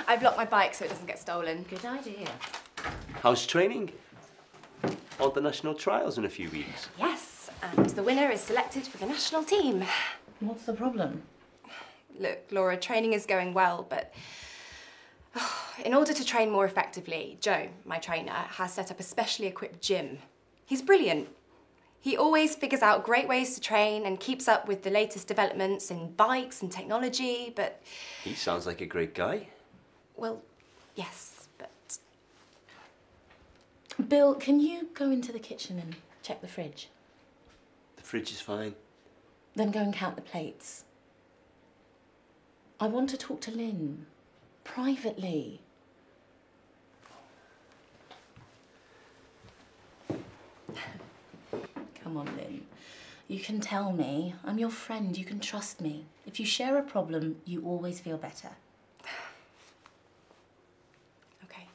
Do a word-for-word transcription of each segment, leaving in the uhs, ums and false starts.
I've locked my bike so it doesn't get stolen. Good idea. How's training? On the national trials in a few weeks. Yes, and the winner is selected for the national team. What's the problem? Look, Laura, training is going well, but in order to train more effectively, Joe, my trainer, has set up a specially equipped gym. He's brilliant. He always figures out great ways to train and keeps up with the latest developments in bikes and technology, but... He sounds like a great guy. Well, yes, but... Bill, can you go into the kitchen and check the fridge? The fridge is fine. Then go and count the plates. I want to talk to Lynn. Privately. Come on, Lynn. You can tell me. I'm your friend. You can trust me. If you share a problem, you always feel better. Okay.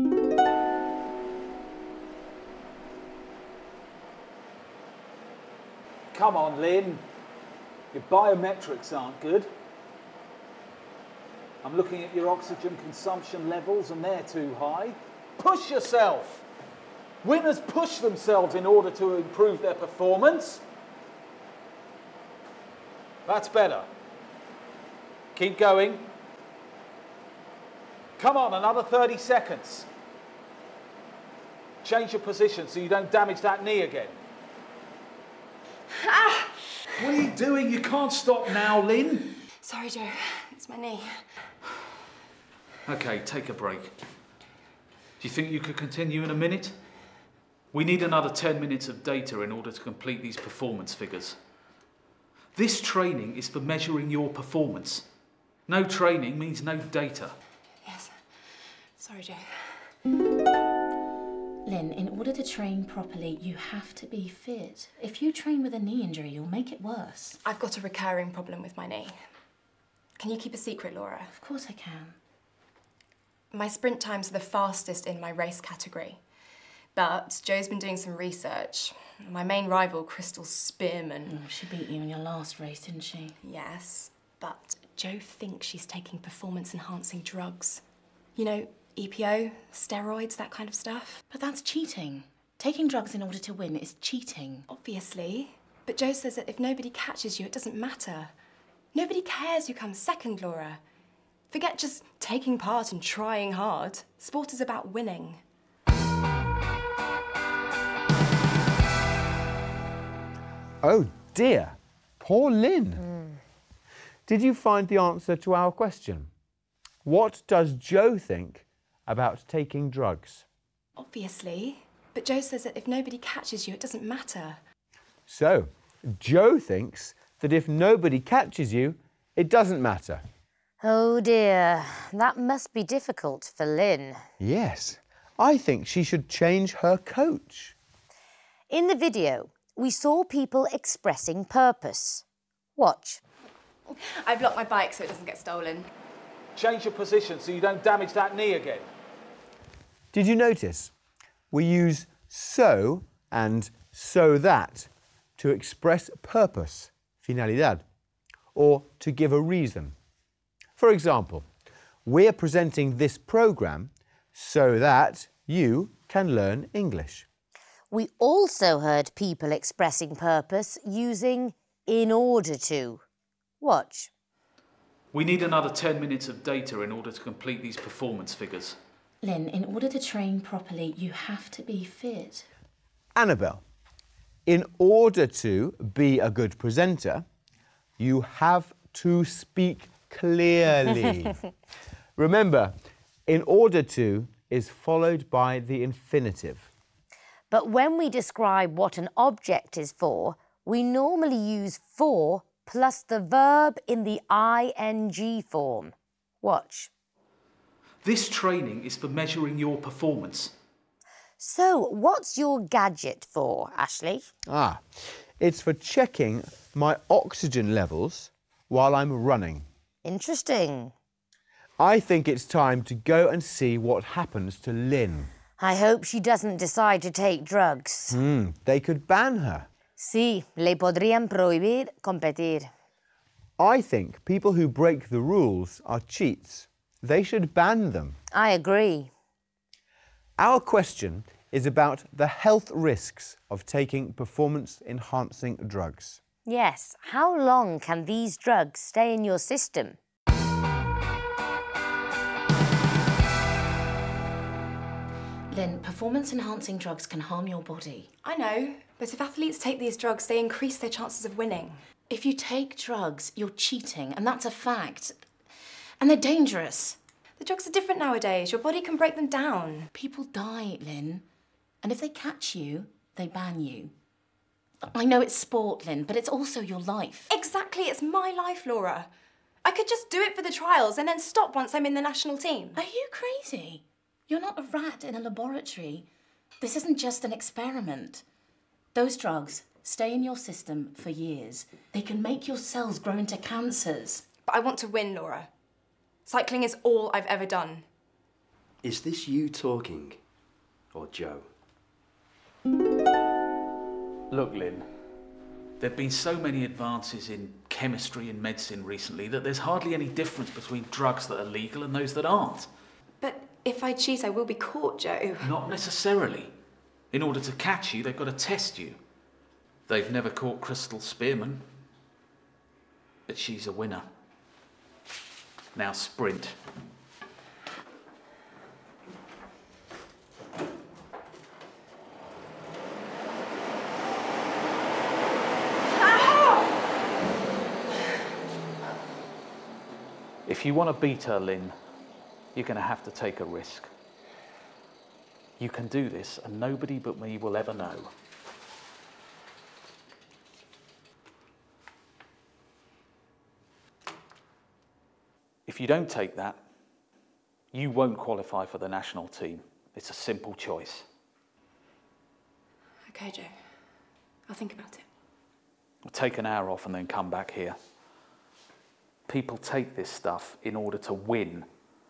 Come on, Lynn. Your biometrics aren't good. I'm looking at your oxygen consumption levels and they're too high. Push yourself. Winners push themselves in order to improve their performance. That's better. Keep going. Come on, another thirty seconds. Change your position so you don't damage that knee again. Ah! What are you doing? You can't stop now, Lynn. Sorry, Joe. It's my knee. OK, take a break. Do you think you could continue in a minute? We need another ten minutes of data in order to complete these performance figures. This training is for measuring your performance. No training means no data. Yes. Sorry, Joe. Lynn, in order to train properly, you have to be fit. If you train with a knee injury, you'll make it worse. I've got a recurring problem with my knee. Can you keep a secret, Laura? Of course I can. My sprint times are the fastest in my race category. But Joe's been doing some research. My main rival, Crystal Spearman... Oh, she beat you in your last race, didn't she? Yes, but Joe thinks she's taking performance-enhancing drugs. You know, E P O, steroids, that kind of stuff. But that's cheating. Taking drugs in order to win is cheating. Obviously. But Joe says that if nobody catches you, it doesn't matter. Nobody cares who comes second, Laura. Forget just taking part and trying hard. Sport is about winning. Oh dear, poor Lynn. Mm. Did you find the answer to our question? What does Joe think about taking drugs? Obviously, but Joe says that if nobody catches you, it doesn't matter. So, Joe thinks that if nobody catches you, it doesn't matter. Oh dear, that must be difficult for Lynn. Yes, I think she should change her coach. In the video, we saw people expressing purpose. Watch. I've locked my bike so it doesn't get stolen. Change your position so you don't damage that knee again. Did you notice? We use so and so that to express purpose, finalidad, or to give a reason. For example, we're presenting this programme so that you can learn English. We also heard people expressing purpose using in order to. Watch. We need another ten minutes of data in order to complete these performance figures. Lynn, in order to train properly, you have to be fit. Annabelle, in order to be a good presenter, you have to speak clearly. Remember, in order to is followed by the infinitive. But when we describe what an object is for, we normally use for plus the verb in the ing form. Watch. This training is for measuring your performance. So, what's your gadget for, Ashley? Ah, it's for checking my oxygen levels while I'm running. Interesting. I think it's time to go and see what happens to Lynn. I hope she doesn't decide to take drugs. Mm, they could ban her. Sí, le podrían prohibir competir. I think people who break the rules are cheats. they should ban them. I agree. Our question is about the health risks of taking performance-enhancing drugs. Yes, how long can these drugs stay in your system? Lynn, performance-enhancing drugs can harm your body. I know, but if athletes take these drugs, they increase their chances of winning. If you take drugs, you're cheating, and that's a fact. And they're dangerous. The drugs are different nowadays. Your body can break them down. People die, Lynn. And if they catch you, they ban you. I know it's sport, Lynn, but it's also your life. Exactly, it's my life, Laura. I could just do it for the trials and then stop once I'm in the national team. Are you crazy? You're not a rat in a laboratory. This isn't just an experiment. Those drugs stay in your system for years. They can make your cells grow into cancers. But I want to win, Laura. Cycling is all I've ever done. Is this you talking, or Joe? Look, Lynn, there have been so many advances in chemistry and medicine recently that there's hardly any difference between drugs that are legal and those that aren't. But if I cheat, I will be caught, Joe. Not necessarily. In order to catch you, they've got to test you. They've never caught Crystal Spearman. But she's a winner. Now sprint. If you want to beat her, Lynn, you're going to have to take a risk. You can do this, and nobody but me will ever know. If you don't take that, you won't qualify for the national team. It's a simple choice. Okay, Joe. I'll think about it. We'll take an hour off and then come back here. People take this stuff in order to win.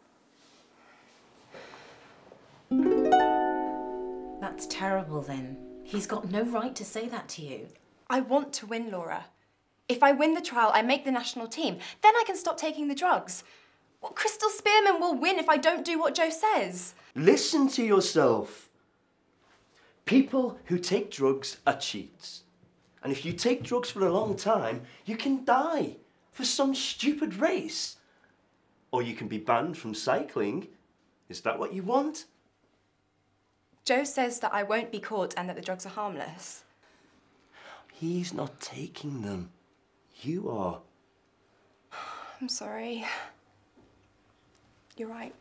That's terrible, Lynn. He's got no right to say that to you. I want to win, Laura. If I win the trial, I make the national team. Then I can stop taking the drugs. Well, Crystal Spearman will win if I don't do what Joe says. Listen to yourself. People who take drugs are cheats. And if you take drugs for a long time, you can die for some stupid race. Or you can be banned from cycling. Is that what you want? Joe says that I won't be caught and that the drugs are harmless. He's not taking them. You are. I'm sorry. You're right.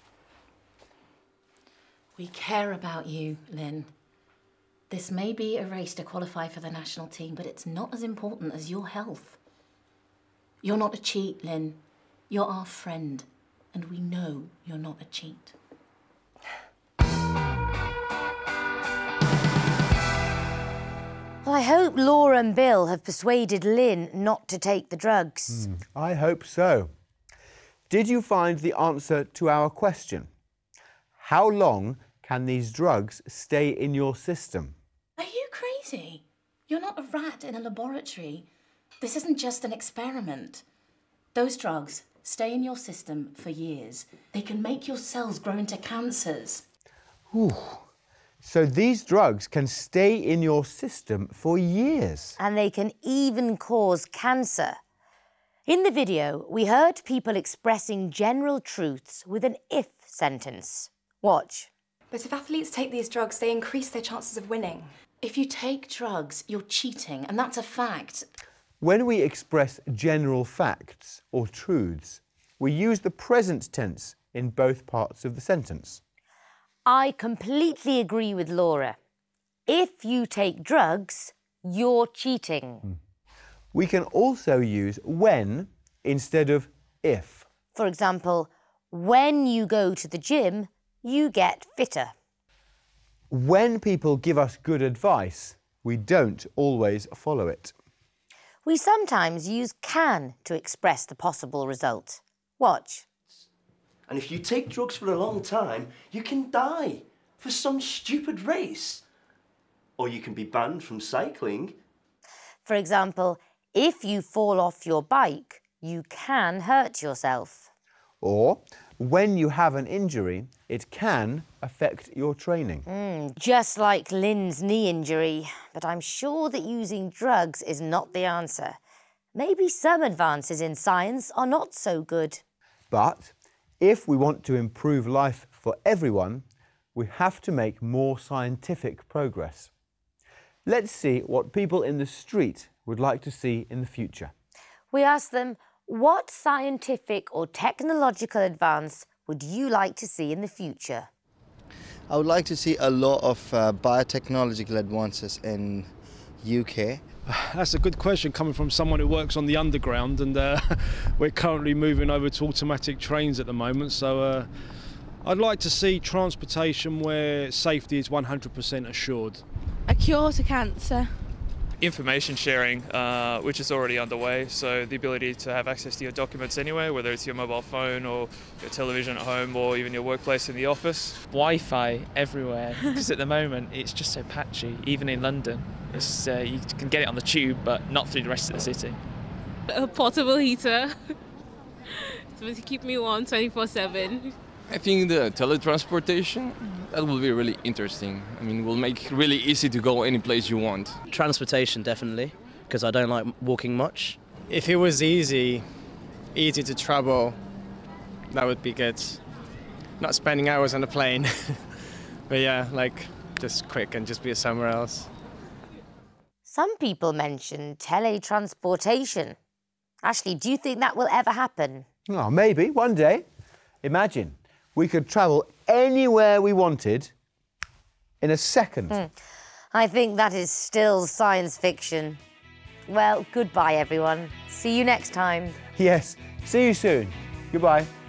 We care about you, Lynn. This may be a race to qualify for the national team, but it's not as important as your health. You're not a cheat, Lynn. You're our friend, and we know you're not a cheat. Well, I hope Laura and Bill have persuaded Lynn not to take the drugs. Mm, I hope so. Did you find the answer to our question? How long can these drugs stay in your system? Are you crazy? You're not a rat in a laboratory. This isn't just an experiment. Those drugs stay in your system for years. They can make your cells grow into cancers. Ooh. So these drugs can stay in your system for years. And they can even cause cancer. In the video, we heard people expressing general truths with an if sentence. Watch. But if athletes take these drugs, they increase their chances of winning. If you take drugs, you're cheating, and that's a fact. When we express general facts or truths, we use the present tense in both parts of the sentence. I completely agree with Laura. If you take drugs, you're cheating. Mm. We can also use when instead of if. For example, when you go to the gym, you get fitter. When people give us good advice, we don't always follow it. We sometimes use can to express the possible result. Watch. And if you take drugs for a long time, you can die for some stupid race. Or you can be banned from cycling. For example, if you fall off your bike, you can hurt yourself. Or when you have an injury, it can affect your training. Mm, just like Lynn's knee injury. But I'm sure that using drugs is not the answer. Maybe some advances in science are not so good. But if we want to improve life for everyone, we have to make more scientific progress. Let's see what people in the street would like to see in the future. We asked them, what scientific or technological advance would you like to see in the future? I would like to see a lot of uh, biotechnological advances in U K. That's a good question coming from someone who works on the underground, and uh, we're currently moving over to automatic trains at the moment, so uh, I'd like to see transportation where safety is one hundred percent assured. A cure to cancer. Information sharing, uh, which is already underway, so the ability to have access to your documents anywhere, whether it's your mobile phone or your television at home or even your workplace in the office. Wi-Fi everywhere, because at the moment it's just so patchy, even in London. It's, uh, you can get it on the tube, but not through the rest of the city. A portable heater to keep me warm twenty-four seven. I think the teletransportation, that will be really interesting. I mean, it will make it really easy to go any place you want. Transportation, definitely, because I don't like walking much. If it was easy, easy to travel, that would be good. Not spending hours on a plane. But yeah, like, just quick and just be somewhere else. Some people mention teletransportation. Ashley, do you think that will ever happen? Oh, maybe, one day. Imagine, we could travel anywhere we wanted in a second. Hmm. I think that is still science fiction. Well, goodbye, everyone. See you next time. Yes, see you soon. Goodbye.